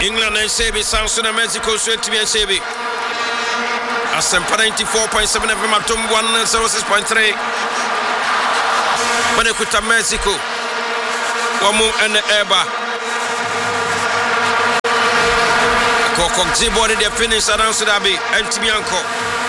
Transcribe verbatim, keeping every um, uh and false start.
England and Sebi, Samson and Mexico, straight to me and Sebi. Asempa ninety-four point seven F M at one oh six point three. Manekuta Mexico. Wamu and Eba. Kokok Zibori, the finish announced Abi, and Timianco.